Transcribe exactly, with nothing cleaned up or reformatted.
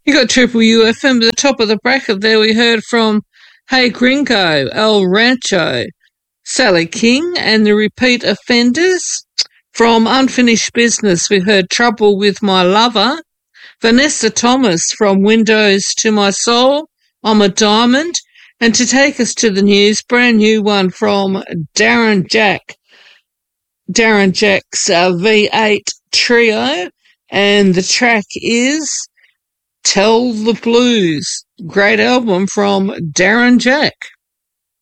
You got Triple U F M at the top of the bracket there. We heard from Hey Gringo, El Rancho, Sally King, and the Repeat Offenders. From Unfinished Business, we heard Trouble with My Lover. Vanessa Thomas from Windows to My Soul, I'm a Diamond. And to take us to the news, brand new one from Darren Jack. Darren Jack's uh, V eight Trio, and the track is Tell the Blues. Great album from Darren Jack.